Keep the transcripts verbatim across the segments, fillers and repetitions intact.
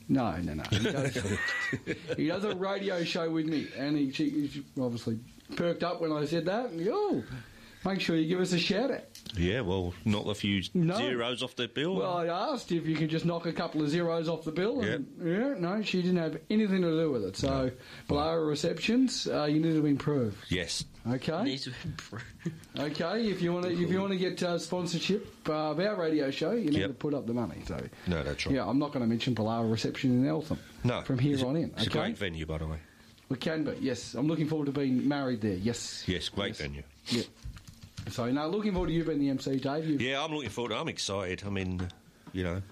No, no, no. He does, he does a radio show with me, and he, she, she obviously perked up when I said that. And, oh, make sure you give us a shout out. Yeah, well, knock a few No. zeros off the bill. Well, I asked if you could just knock a couple of zeros off the bill. And, yeah, no, she didn't have anything to do with it. So, no. Below receptions, uh, you need to improve. Yes. Okay. Needs to improve. Okay. If you want to, if you want to get uh, sponsorship uh, of our radio show, you need Yep. to put up the money. So, No, that's right. yeah, I'm not going to mention Below reception in Eltham. No. From here It's a- on in. It's okay? a great venue, by the way. We can be. Yes, I'm looking forward to being married there. Yes. Yes, great Yes. venue. Yeah. So, no, looking forward to you being the M C, Dave. You've, Yeah, I'm looking forward to it. I'm excited. I mean, you know,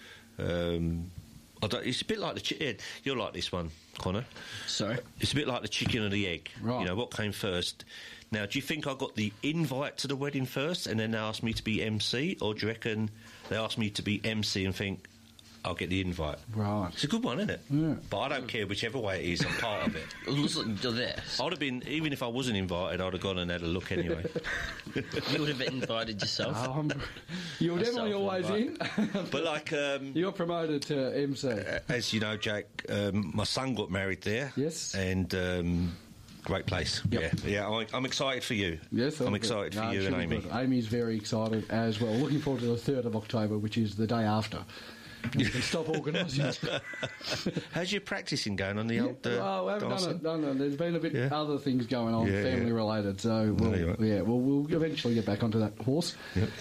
um, I don't, it's a bit like the... Chi- yeah, you'll like this one, Connor. Sorry? It's a bit like the chicken and the egg. Right. You know, what came first? Now, do you think I got the invite to the wedding first and then they asked me to be M C? Or do you reckon they asked me to be M C and think, I'll get the invite? Right. It's a good one, isn't it? Yeah. But I don't care whichever way it is, I'm part of it. It looks like you're there. I would have been, even if I wasn't invited, I would have gone and had a look anyway. You would have invited yourself. Um, you're definitely always in. But like... Um, You're promoted to M C. as you know, Jack, um, my son got married there. Yes. And... Um, great place. Yep. Yeah, yeah. I'm, I'm excited for you. Yes, I'm good. excited for No, it you should and be Amy. good. Amy's very excited as well. Looking forward to the third of October, which is the day after. And you can stop organising. How's your practicing going on the old? Uh, oh, I haven't dancing? done it. Done it. There's been a bit Yeah. other things going on, Yeah, family yeah. related. So we'll, No, you're right. yeah, we'll, we'll eventually get back onto that horse.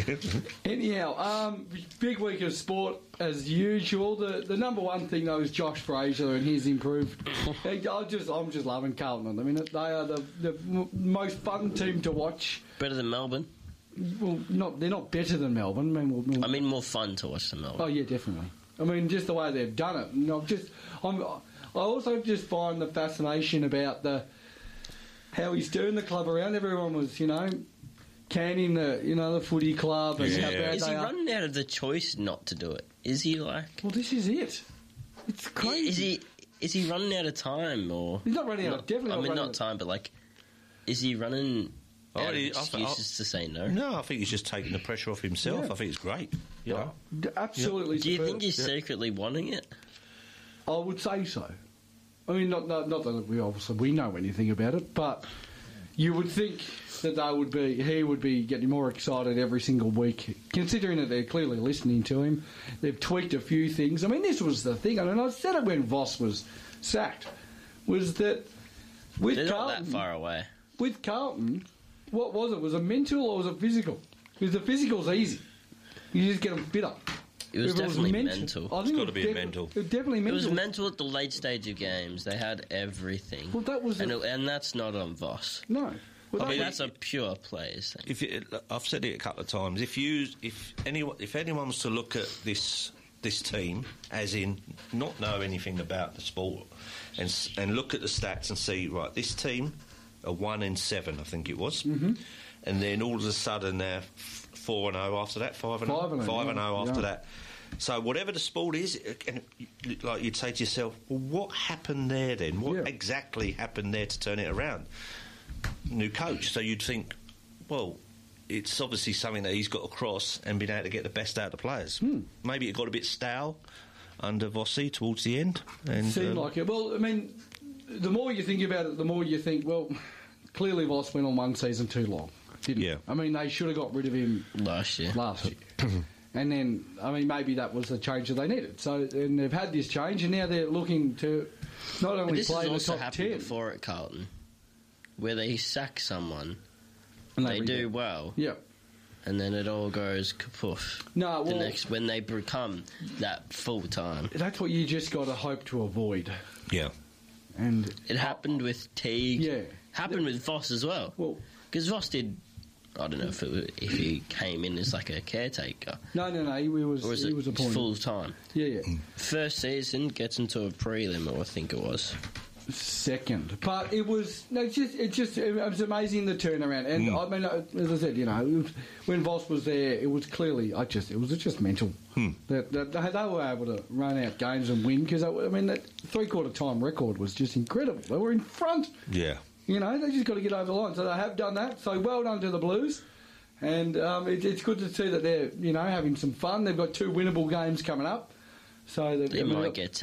Anyhow, um, big week of sport as usual. The the number one thing though is Josh Fraser and his improved. I just I'm just loving Carlton at the minute. They are the the m- most fun team to watch. Better than Melbourne. Well, not they're not better than Melbourne. I mean, we'll, we'll, I mean, more fun to watch than Melbourne. oh yeah, definitely. I mean, just the way they've done it. And I'm just, I'm, I also just find the fascination about the how he's turned the club around. Everyone was, you know, canning the, you know, the footy club and how Yeah. bad Is they he are. running out of the choice not to do it? Is he like? Well, this is it. It's crazy. Is he? Is he running out of time or? He's not running out. Not- definitely I not mean, running not out. time, but like, is he running Oh, out of he- I- excuses to say no? No, I think he's just taking the pressure off himself. Yeah. I think it's great. You know? D- Absolutely. Do you superb. think he's secretly wanting it? I would say so. I mean, not, not not that we obviously we know anything about it, but you would think that they would be he would be getting more excited every single week, considering that they're clearly listening to him. They've tweaked a few things. I mean, this was the thing, I mean, I said it when Voss was sacked, was that with They're not Carlton, that far away. with Carlton, what was it? Was it mental or was it physical? Because the physical's easy. You just get them bitter. It was If definitely mental. I think It's it gotta was be defi- mental. it was definitely It mental. was mental at the late stage of games. They had everything. Well, that was and, a- it, and that's not on Voss. No. Well, I mean, that that's a pure players thing. If you, I've said it a couple of times. If you, if anyone, if anyone was to look at this this team, as in not know anything about the sport, and s- and look at the stats and see, right, this team are one and seven, I think it was, mm-hmm. and then all of a sudden they're f- four and zero after that, five and Five and zero, oh, five and yeah, zero after yeah. that. So whatever the sport is, it- and you- like you'd say to yourself, well, what happened there then? What Yeah. exactly happened there to turn it around? New coach. So you'd think, well, it's obviously something that he's got across and been able to get the best out of the players. Hmm. Maybe it got a bit stale under Vossi towards the end. And seemed um, like it. Well, I mean, the more you think about it, the more you think, well, clearly Voss went on one season too long, didn't Yeah. he? I mean, they should have got rid of him Last year. last year. And then, I mean, maybe that was the change that they needed. So, and they've had this change, and now they're looking to not But only this play has in the also top happened ten. before at Carlton, where they sack someone, And they redo do it. well, Yeah. and then it all goes kapoof. No, the well- next when they become that full time. That's what you just got to hope to avoid. yeah. And It happened with Teague. Yeah. Happened with Voss as well. Well, Because Voss did, I don't know if it, if he came in as like a caretaker no, no, no. He was or is he it was appointed full time. Yeah, yeah. First season gets into a prelim, or I think it was. Second, but it was no, it's just it just it was amazing the turnaround. And Mm. I mean, uh, as I said, you know, it was, when Voss was there, it was clearly I just it was just mental Hmm. that, that they, they were able to run out games and win because I mean that three quarter time record was just incredible. They were in front. Yeah. You know, they just got to get over the line. So they have done that. So well done to the Blues. And um, it, it's good to see that they're, you know, having some fun. They've got two winnable games coming up. So that They might get